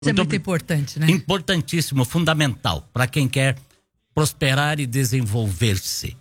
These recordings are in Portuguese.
Isso é muito importante, né? Importantíssimo, fundamental para quem quer prosperar e desenvolver-se.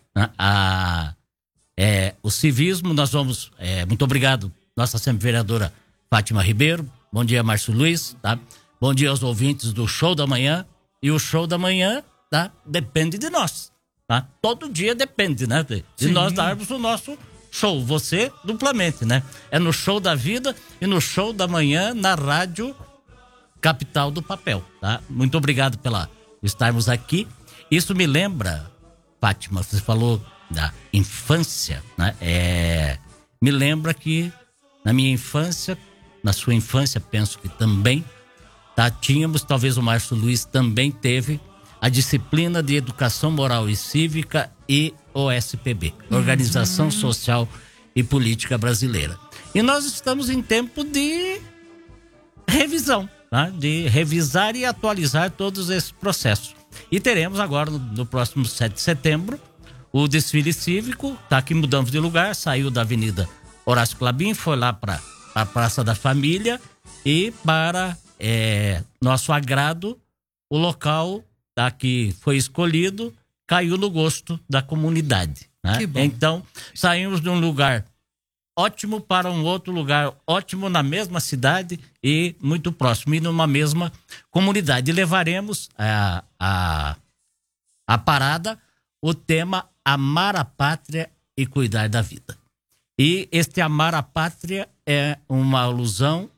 O civismo, nós vamos... muito obrigado, nossa sempre vereadora Fátima Ribeiro. Bom dia, Márcio Luiz. Tá? Bom dia aos ouvintes do Show da Manhã. E o Show da Manhã, tá? Depende de nós. Tá? Todo dia depende, né? De nós darmos o nosso show. Você, duplamente, né? É no Show da Vida e no Show da Manhã na Rádio Capital do Papel. Tá? Muito obrigado pela estarmos aqui. Isso me lembra, Fátima, você falou da infância, né? Me lembra que na minha infância, na sua infância, penso que também, tá? Tínhamos, talvez o Márcio Luiz também teve a disciplina de Educação Moral e Cívica e OSPB, Organização Social e Política Brasileira. E nós estamos em tempo de revisão, tá? De revisar e atualizar todos esses processos. E teremos agora, no próximo 7 de setembro, o desfile cívico, tá? Que mudamos de lugar, saiu da Avenida Horácio Clabin, foi lá para a Praça da Família e para nosso agrado, o local que foi escolhido caiu no gosto da comunidade, né? Que bom. Então, saímos de um lugar ótimo para um outro lugar ótimo na mesma cidade e muito próximo, e numa mesma comunidade. E levaremos a parada, o tema Amar a Pátria e Cuidar da Vida. E este Amar a Pátria é uma alusão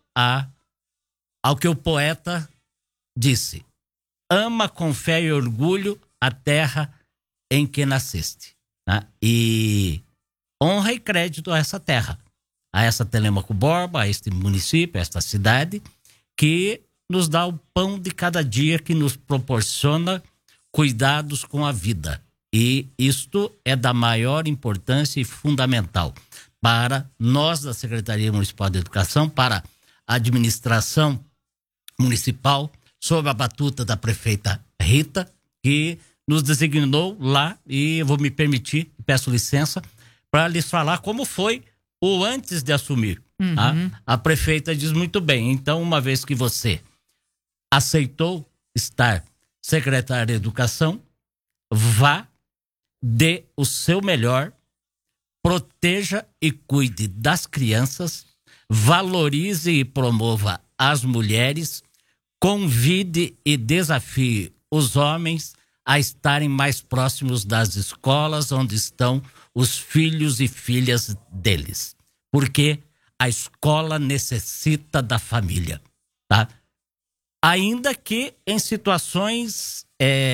ao que o poeta disse: ama com fé e orgulho a terra em que nasceste, né? E honra e crédito a essa terra, a essa Telêmaco Borba, a este município, a esta cidade, que nos dá o pão de cada dia, que nos proporciona cuidados com a vida. E isto é da maior importância e fundamental para nós da Secretaria Municipal de Educação, para a administração municipal, sob a batuta da prefeita Rita, que nos designou lá, e eu vou me permitir, peço licença, para lhes falar como foi o antes de assumir. Tá? A prefeita diz muito bem: então, uma vez que você aceitou estar secretária de Educação, vá, dê o seu melhor, proteja e cuide das crianças, valorize e promova as mulheres, convide e desafie os homens a estarem mais próximos das escolas onde estão os filhos e filhas deles. Porque a escola necessita da família, tá? Ainda que em situações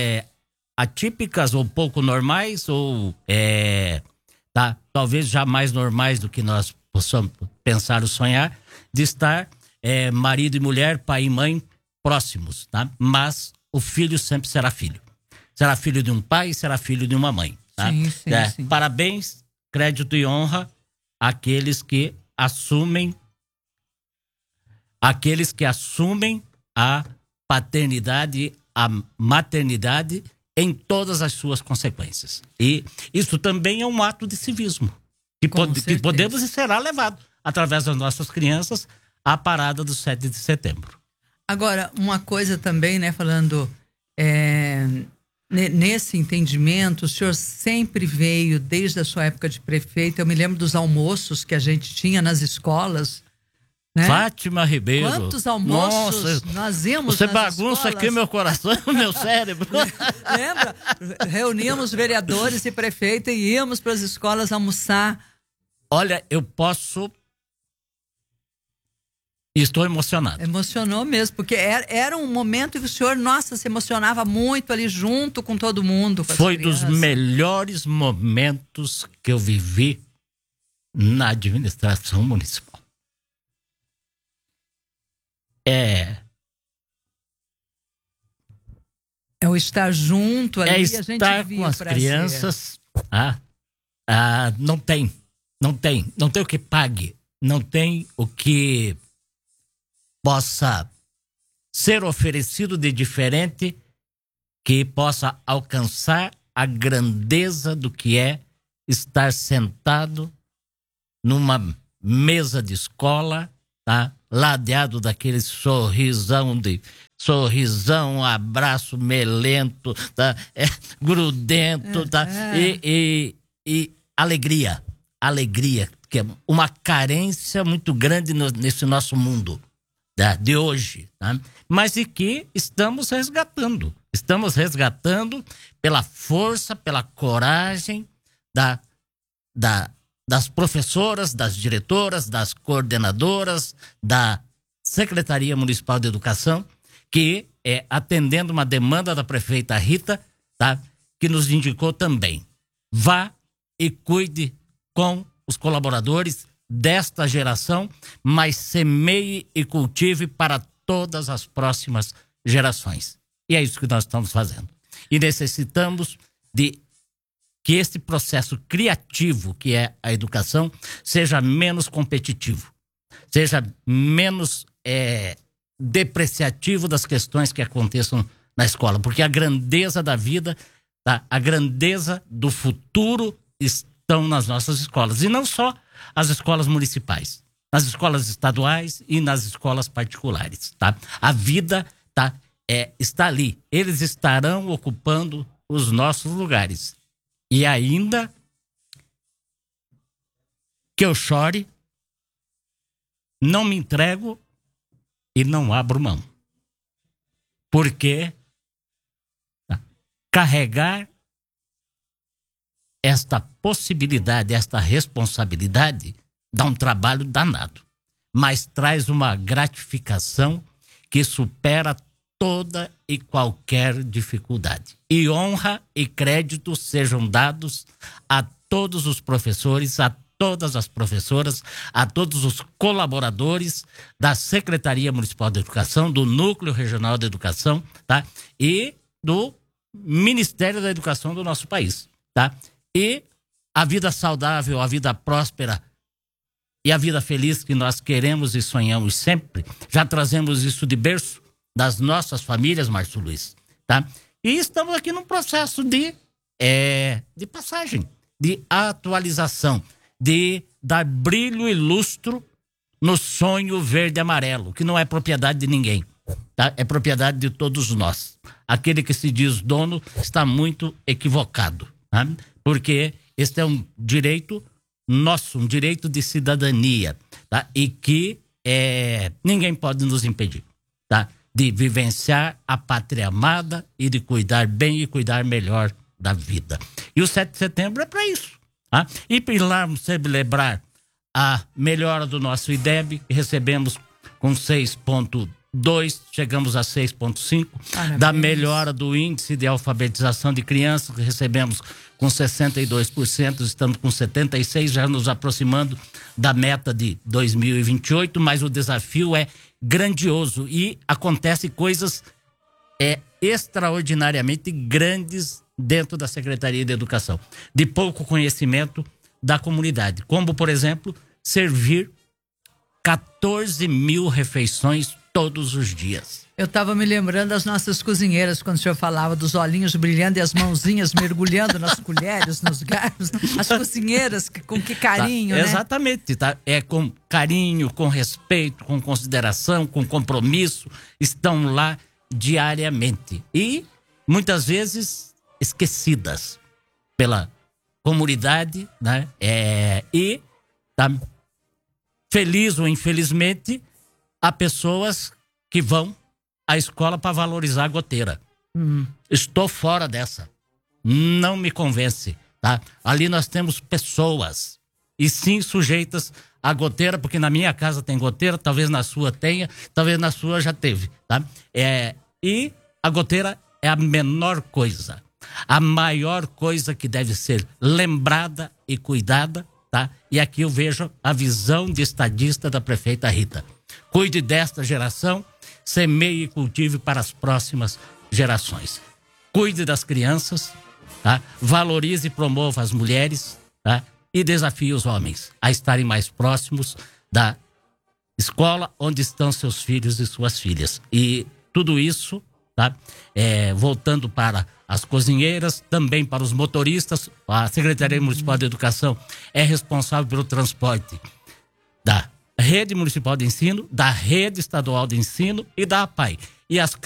atípicas ou pouco normais, ou talvez já mais normais do que nós possamos pensar ou sonhar, de estar marido e mulher, pai e mãe próximos, tá? Mas o filho sempre será filho. Será filho de um pai, será filho de uma mãe. Tá? Sim. Parabéns, crédito e honra àqueles que assumem a paternidade, a maternidade em todas as suas consequências. E isso também é um ato de civismo que podemos e será levado através das nossas crianças à parada do 7 de setembro. Agora, uma coisa também, né, falando nesse entendimento, o senhor sempre veio, desde a sua época de prefeito, eu me lembro dos almoços que a gente tinha nas escolas, né? Fátima Ribeiro. Quantos almoços nós íamos você nas bagunça escolas. Aqui meu coração, meu cérebro. Lembra? Reuníamos vereadores e prefeito e íamos para as escolas almoçar. Olha, eu posso... Estou emocionado. Emocionou mesmo, porque era um momento em que o senhor, se emocionava muito ali junto com todo mundo. Com Foi dos melhores momentos que eu vivi na administração municipal. É o estar junto ali, estar a gente com as crianças. Não tem o que pague, não tem o que possa ser oferecido de diferente que possa alcançar a grandeza do que é estar sentado numa mesa de escola, tá? ladeado daquele sorrisão, abraço melento, tá? Grudento, tá? E alegria, que é uma carência muito grande nesse nosso mundo, tá? De hoje, tá? Mas e que estamos resgatando pela força, pela coragem das professoras, das diretoras, das coordenadoras, da Secretaria Municipal de Educação, que atendendo uma demanda da prefeita Rita, tá? Que nos indicou também. Vá e cuide com os colaboradores desta geração, mas semeie e cultive para todas as próximas gerações. E é isso que nós estamos fazendo. E necessitamos de que esse processo criativo que é a educação seja menos competitivo, seja menos depreciativo das questões que aconteçam na escola, porque a grandeza da vida, tá? A grandeza do futuro estão nas nossas escolas, e não só as escolas municipais, nas escolas estaduais e nas escolas particulares, tá? A vida, tá? Está ali, eles estarão ocupando os nossos lugares. E ainda que eu chore, não me entrego e não abro mão. Porque carregar esta possibilidade, esta responsabilidade, dá um trabalho danado, mas traz uma gratificação que supera toda e qualquer dificuldade. E honra e crédito sejam dados a todos os professores, a todas as professoras, a todos os colaboradores da Secretaria Municipal de Educação, do Núcleo Regional de Educação, tá? E do Ministério da Educação do nosso país, tá? E a vida saudável, a vida próspera e a vida feliz que nós queremos e sonhamos sempre, já trazemos isso de berço das nossas famílias, Márcio Luiz, tá? E estamos aqui num processo de passagem, de atualização, de dar brilho e lustro no sonho verde e amarelo, que não é propriedade de ninguém, tá? É propriedade de todos nós. Aquele que se diz dono está muito equivocado, tá? Porque este é um direito nosso, um direito de cidadania, tá? E que ninguém pode nos impedir, tá? De vivenciar a pátria amada e de cuidar bem e cuidar melhor da vida. E o 7 de setembro é para isso. Tá? E para celebrar a melhora do nosso IDEB, recebemos com 6,2, chegamos a 6,5. Da melhora do índice de alfabetização de crianças, recebemos com 62%, estamos com 76%, já nos aproximando da meta de 2028, mas o desafio é grandioso e acontece coisas extraordinariamente grandes dentro da Secretaria de Educação, de pouco conhecimento da comunidade, como, por exemplo, servir 14 mil refeições todos os dias. Eu estava me lembrando das nossas cozinheiras, quando o senhor falava dos olhinhos brilhando e as mãozinhas mergulhando nas colheres, nos garfos. As cozinheiras, com que carinho, tá, né? Exatamente, tá? É com carinho, com respeito, com consideração, com compromisso, estão lá diariamente. E, muitas vezes, esquecidas pela comunidade, né? E, tá, feliz ou infelizmente, há pessoas que vão à escola para valorizar a goteira. Estou fora dessa. Não me convence, tá? Ali nós temos pessoas, e sim sujeitas à goteira, porque na minha casa tem goteira, talvez na sua tenha, talvez na sua já teve, tá? E a goteira é a menor coisa. A maior coisa que deve ser lembrada e cuidada, tá? E aqui eu vejo a visão de estadista da prefeita Rita. Cuide desta geração, semeie e cultive para as próximas gerações. Cuide das crianças, tá? Valorize e promova as mulheres, tá? E desafie os homens a estarem mais próximos da escola onde estão seus filhos e suas filhas. E tudo isso, tá? Voltando para as cozinheiras, também para os motoristas, a Secretaria Municipal de Educação é responsável pelo transporte Rede Municipal de Ensino, da Rede Estadual de Ensino e da APAE. E as